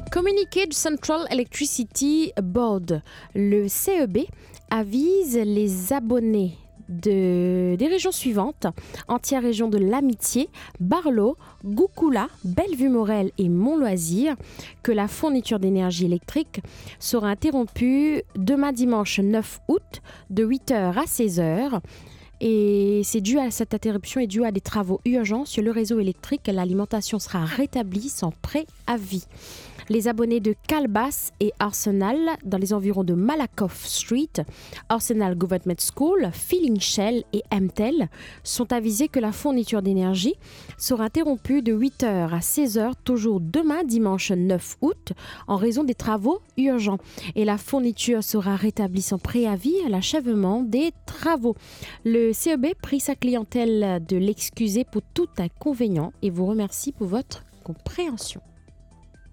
Communiqué du Central Electricity Board, le CEB avise les abonnés des régions suivantes: entière région de l'Amitié, Barlo, Goukoula, Bellevue-Morel et Mont-Loisir, que la fourniture d'énergie électrique sera interrompue demain dimanche 9 août de 8h à 16h. Et cette interruption est due à des travaux urgents sur le réseau électrique. L'alimentation sera rétablie sans préavis. Les abonnés de Calbas et Arsenal, dans les environs de Malakoff Street, Arsenal Government School, Feeling Shell et MTEL, sont avisés que la fourniture d'énergie sera interrompue de 8h à 16h, toujours demain, dimanche 9 août, en raison des travaux urgents. Et la fourniture sera rétablie sans préavis à l'achèvement des travaux. Le CEB prie sa clientèle de l'excuser pour tout inconvénient et vous remercie pour votre compréhension.